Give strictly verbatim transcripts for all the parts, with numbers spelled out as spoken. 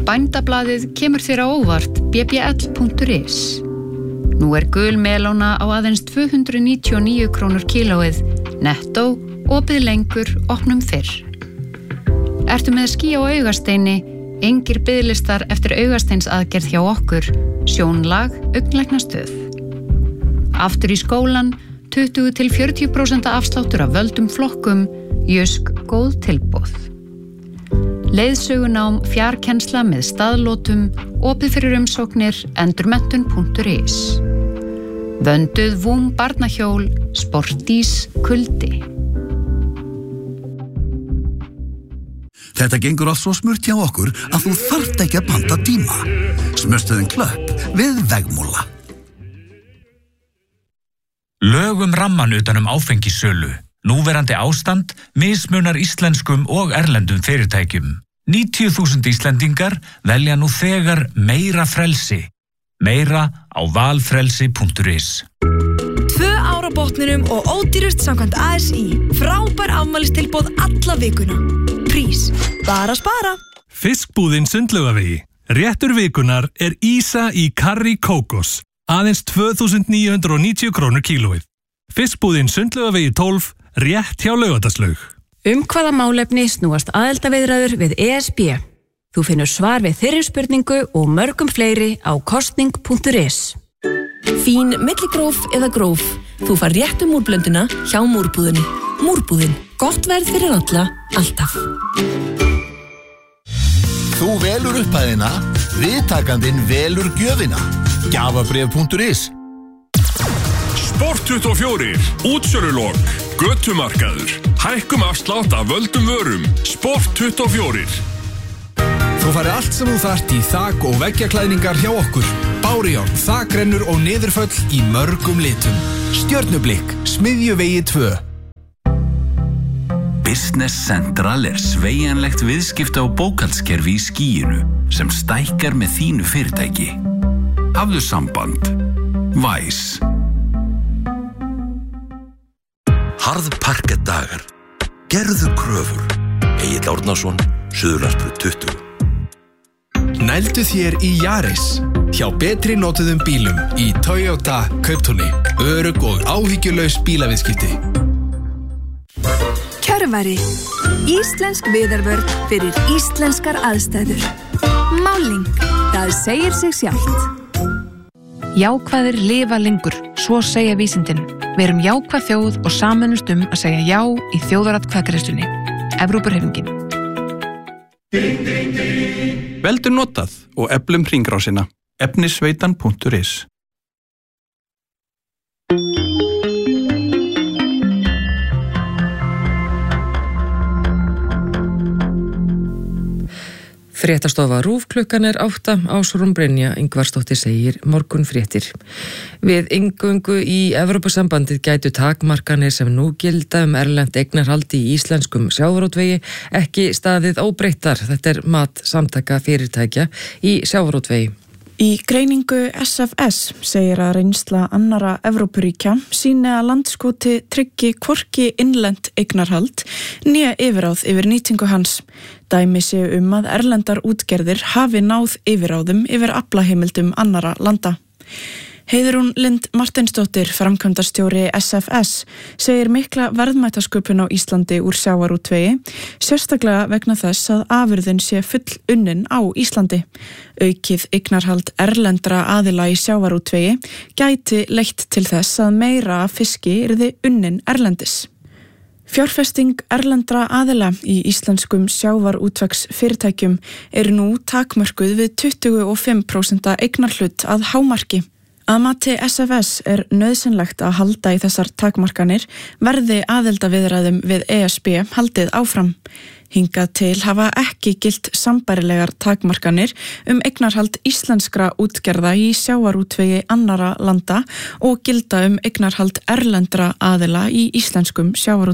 Bændablaðið kemur þér á óvart b b l punktur is. Nú er gul melóna á aðeins tvö hundruð níutíu og níu krónur kílóið, nettó, opið lengur, opnum fyrr. Ertu með ský á augasteini, engir biðlistar eftir augasteinsaðgerð hjá okkur, sjónlag, augnlæknastöð. Aftur í skólan, tuttugu til fjörutíu prósent afsláttur af völdum flokkum, Jysk góð tilboð. Leiðsögunám fjarkennsla með staðlótum, opið fyrir umsóknir, endurmenntun punktur is. Vönduð vúm barnahjól, sportís, kuldi. Þetta gengur allt svo smurt hjá okkur að þú þarft ekki að panta tíma. Smurstuðin Klöpp við Vegmúla. Lögum ramman utan um áfengissölu. Núverandi ástand mismunar íslenskum og erlendum fyrirtækjum. níutíu þúsund Íslendingar velja nú þegar meira frelsi. Meira á valfrelsi punktur is. Tvö ára botninum og ódýrust samkvæmt A S í. Frábær afmælistilboð alla vikuna. Prís, bara spara. Fiskbúðin Sundlaugavegi. Réttur vikunar er ísa í karrí kókos. Aðeins tvö þúsund níu hundruð og níutíu krónur kílóið. Fiskbúðin Sundlaugavegi tólf, rétt hjá Laugardalslaug. Um hvaða málefni snúast aðildarviðræður við E S B? Þú finnur svar við þeirri spurningu og mörgum fleiri á kosning punktur is. Fín milligróf eða gróf. Þú fær réttu múrblönduna hjá múrbúðinni. Múrbúðin. Gott verð fyrir alla, alltaf. Þú velur upphæðina, viðtakandinn velur gjöfina. Gjafabréf punktur is. Sport tuttugu og fjögur, útsölulok, götumarkaður, hækkum afslátt af völdum vörum, Sport tuttugu og fjögur. Þú færi allt sem þú þarft í þak- og veggjaklæðningar hjá okkur. Bárujárn, þakrennur og niðurföll í mörgum litum. Stjörnublikk, Smiðjuvegi tvö. Business Central er sveigjanlegt viðskipta og bókhaldskerfi í skýinu sem stækkar með þínu fyrirtæki. Hafðu samband. Væs. Harðparkett dagar. Gerðu kröfur. Egill Árnason, Suðurlandsbraut tuttugu. Nældu þér í Yaris. Hjá betri notuðum bílum í Toyota Kauptúni. Örugg og áhyggjulaus bílaviðskipti. Kjörvari. Íslensk viðarvörn fyrir íslenskar aðstæður. Máling. Það segir sig sjálft. Jákvæðir lifa lengur, svo segja vísindin. Við erum jákvæð þjóð og sameinumst um að segja já í þjóðaratkvæðagreiðslunni. Evrópuhreyfingin. Veldu notað og eflum hringrásina. efnisveitan punktur is. Fréttastofa RÚV klukkan er átta, Ásrún Brynja Ingvarsdóttir segir morgun fréttir. Við inngöngu í Evrópusambandið gætu takmarkanir sem nú gilda um erlent eignarhald í íslenskum sjávarútvegi ekki staðið óbreyttar. Þetta er mat samtaka fyrirtækja í sjávarútvegi. Í greiningu S F S segir að reynsla annara Evrópuríkja sýni að landskoti tryggi hvorki innlent eignarhald né yfirráð yfir nýtingu hans. Dæmi séu um að erlendar útgerðir hafi náð yfirráðum yfir aflaheimildum annara landa. Heiðrún Lind Marteinsdóttir, framkvæmdastjóri S F S, segir mikla verðmætasköpun á Íslandi úr sjávarútvegi, sérstaklega vegna þess að afurðin sé full unnin á Íslandi. Aukið eignarhald erlendra aðila í sjávarútvegi gæti leitt til þess að meira fiski yrði unnin erlendis. Fjárfesting erlendra aðila í íslenskum sjávarútvegsfyrirtækjum er nú takmörkuð við tuttugu og fimm prósent eignarhlut að hámarki. Að mati S F S er nauðsynlegt að halda í þessar takmarkanir verði aðildarviðræðum við E S B haldið áfram. Hingað til hafa ekki gilt sambærilegar takmarkanir um eignarhald íslenskra útgerða í sjávarútvegi annara landa og gilda um eignarhald erlendra aðila í íslenskum sjávarútvegi.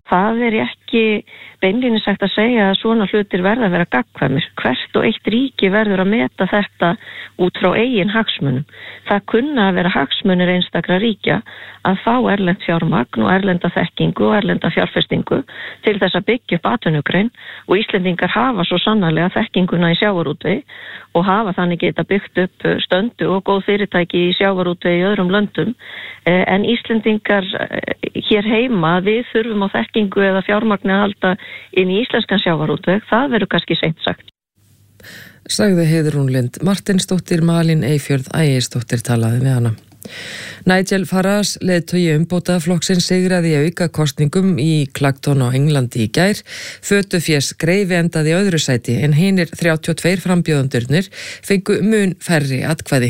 Það er ekki beinlínis sagt að segja að svona hlutir verða að vera gagnkvæmir. Hvert og eitt ríki verður að meta þetta út frá eigin hagsmunum. Það kunna að vera hagsmunir einstakra ríkja að fá erlent fjármagn og erlenda þekkingu og erlenda fjárfestingu til þess að byggja upp atvinnugrein og Íslendingar hafa svo sannarlega þekkinguna í sjávarútvegi og hafa þannig geta byggt upp stöndu og góð fyrirtæki í sjávarútvegi í öðrum löndum. En Íslendingar hér heima, við þurfum á þekkingu eða fjármagni að halda inn í íslenskan sjávarútveg, það verður kannski seint sagt. Sagði Heiðrún Lind Martinsdóttir, Malin Eyfjörð Ægisdóttir talaði við hana. Nigel Farage, leiðtogi umbótaflokksins, sigraði í auka kosningum í Clacton á Englandi í gær. Fötufés Greifi endaði í öðru sæti en hinir þrjátíu og tveir frambjóðendurnir fengu mun færri atkvæði.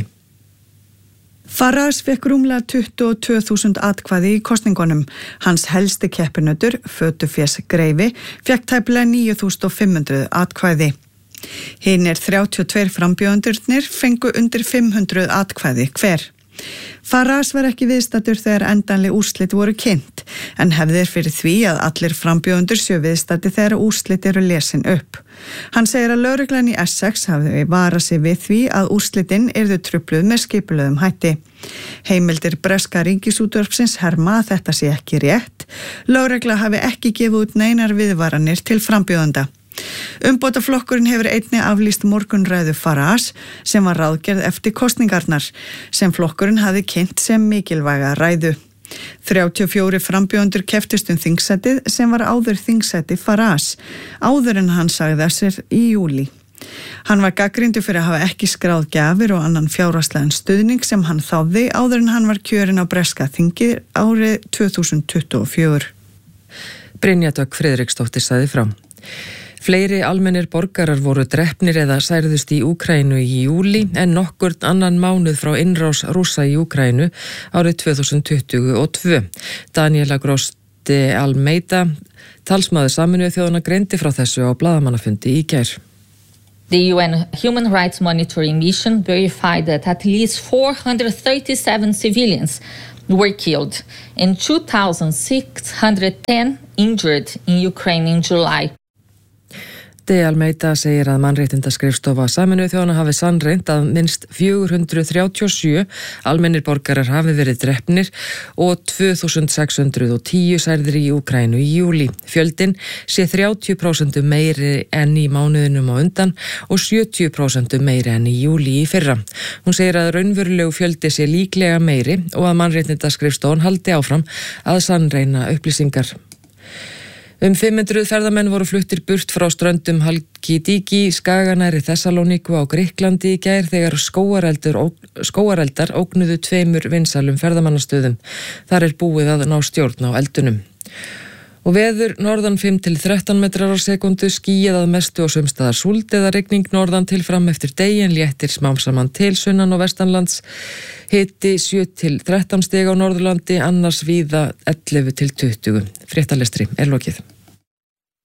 Farage fekk rúmlega tuttugu og tvö þúsund atkvæði í kosningunum. Hans helsti keppinautur, Fötufés Greifi, fekk tæplega níu þúsund fimm hundruð atkvæði. Hinir þrjátíu og tveir frambjóðendurnir fengu undir fimm hundruð atkvæði hver. Farage var ekki viðstaddur þegar endanleg úrslit voru kynnt, en hefðir fyrir því að allir frambjóðendur séu viðstaddi þegar úrslit eru lesin upp. Hann segir að lögreglan í Essex hafi varað sig við því að úrslitin yrðu trufluð með skipulögðum hætti. Heimildir breska ríkisútvarpsins herma að þetta sé ekki rétt. Lögregla hafi ekki gefið út neinar viðvaranir til frambjóðenda. Umbótaflokkurinn hefur einnig aflýst morgunræðu Farage sem var ráðgerð eftir kosningarnar, sem flokkurinn hafi kynnt sem mikilvæga ræðu. þrjátíu og fjórir frambjóðendur kepptust um þingsætið sem var áður þingsæti Farage, áður en hann sagði að sér í júlí. Hann var gagnrýndur fyrir að hafa ekki skráð gjafir og annan fjárhagslegan stuðning sem hann þáði áður en hann var kjörinn á breska þingi árið tvö þúsund tuttugu og fjögur. Brynja Dögg Friðriksdóttir sagði frá. Fleiri almennir borgarar voru drepnir eða særðust í Úkraínu í júlí en nokkurn annan mánuð frá innrás Rússa í Úkraínu árið tvö þúsund tuttugu og tvö. Daniela Grosti Almeida, talsmaður Sameinuðu þjóðanna, greindi frá þessu á blaðamannafundi í gær. The U N Human Rights Monitoring Mission verified that at least four hundred thirty-seven civilians were killed and two thousand six hundred ten injured in Ukraine in July. De Almeida segir að mannréttindaskrifstofa Sameinuðu þjóðanna hafi sannreynt að minnst fjögur hundruð þrjátíu og sjö almennir borgarar hafi verið drepnir og tvö þúsund sex hundruð og tíu særðir í Úkraínu í júlí. Fjöldin sé þrjátíu prósent meiri enn í mánuðinum á undan og sjötíu prósent meiri enn í júlí í fyrra. Hún segir að raunverulegu fjöldi sé líklega meiri og að mannréttindaskrifstofan haldi áfram að sannreyna upplýsingar. Um fimm hundruð ferðamenn voru fluttir burt frá ströndum Halkidiki, Skaganæri Þessalóníku á Grikklandi í gær þegar skógareldar, skógareldar ógnuðu tveimur vinsælum ferðamannastöðum. Þar er búið að ná stjórn á eldunum. Og veður norðan fimm til þrettán metrar á sekundu, skýjað að mestu og sumstaðar súld eða rigning norðan til fram eftir degin, léttir smám saman til sunnan og vestanlands, hiti sjö til þrettán stig á Norðurlandi, annars víða ellefu til tuttugu. Fréttalestri er lokið.